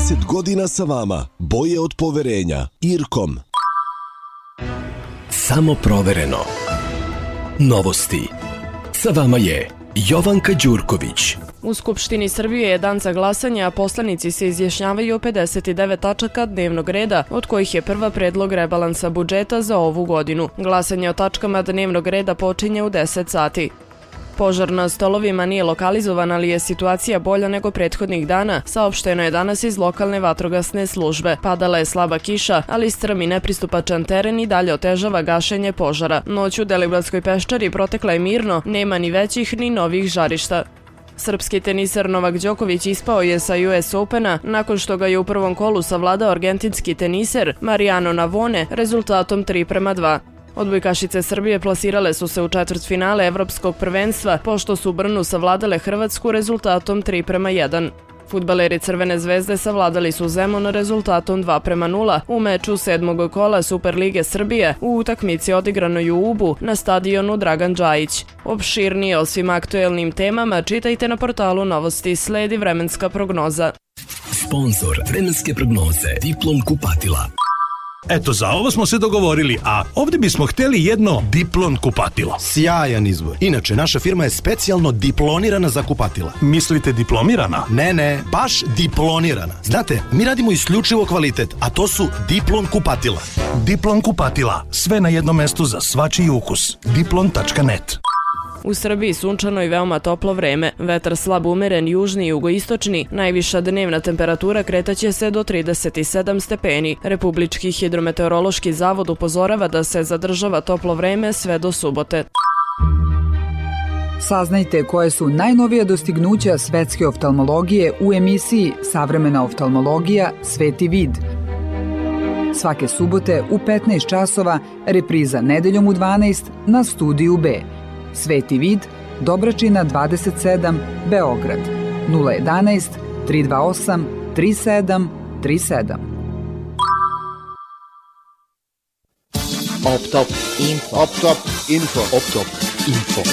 20 godina sa vama. Boje od poverenja. Irkom. Samo provereno. Novosti. Sa vama je Jovanka Đurković. U Skupštini Srbije je dan za glasanje, a poslanici se izjašnjavaju o 59 tačaka dnevnog reda, od kojih je prva predlog rebalansa budžeta za ovu godinu. Glasanje o tačkama dnevnog reda počinje u 10 sati. Požar na stolovima nije lokalizovan, ali je situacija bolja nego prethodnih dana, saopšteno je danas iz lokalne vatrogasne službe. Padala je slaba kiša, ali strm i nepristupačan teren i dalje otežava gašenje požara. Noć u Deliblatskoj peščari protekla je mirno, nema ni većih ni novih žarišta. Srpski teniser Novak Đoković ispao je sa US Opena nakon što ga je u prvom kolu savladao argentinski teniser Mariano Navone rezultatom 3:2. Odbojkašice Srbije plasirale su se u četvrtfinale Evropskog prvenstva pošto su u Brnu savladale Hrvatsku rezultatom 3:1. Fudbaleri Crvene zvezde savladali su Zemun rezultatom 2:0 u meču 7. kola Superlige Srbije u utakmici odigranoj u Ubu na stadionu Dragan Džajić. Opširnije o svim aktuelnim temama čitajte na portalu Novosti. Sledi vremenska prognoza. Sponzor vremenske prognoze Diplom kupatila. Eto, za ovo smo se dogovorili, a ovdje bismo hteli jedno Diplon kupatilo. Sjajan izbor. Inače, naša firma je specijalno diplonirana za kupatila. Mislite diplomirana? Ne, baš diplonirana. Znate, mi radimo isključivo kvalitet, a to su Diplon kupatila. Diplon kupatila. Sve na jednom mestu za svačiji ukus. Diplon.net. U Srbiji sunčano i veoma toplo vreme. Vetar slab umeren južni i jugoistočni. Najviša dnevna temperatura kretaće se do 37 stepeni. Republički hidrometeorološki zavod upozorava da se zadržava toplo vreme sve do subote. Saznajte koje su najnovija dostignuća svetske oftalmologije u emisiji Savremena oftalmologija Sveti vid. Svake subote u 15 časova, repriza nedeljom u 12 na Studiju B. Sveti vid, Dobračina 27, Beograd, 011 328 3737. Optop info.